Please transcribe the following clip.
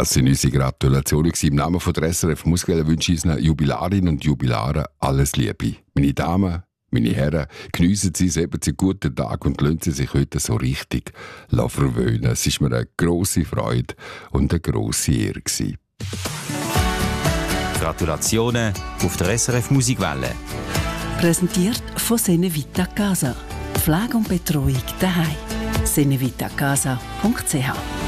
Das sind unsere Gratulationen. Im Namen von der SRF Musikwelle wünsche ich unseren Jubilarinnen und Jubilaren alles Liebe. Meine Damen, meine Herren, geniessen Sie es, eben einen guten Tag und lassen Sie sich heute so richtig verwöhnen. Es war mir eine grosse Freude und eine grosse Ehre gewesen. Gratulationen auf der SRF Musikwelle. Präsentiert von Senevita Casa. Pflege und Betreuung daheim. senevitacasa.ch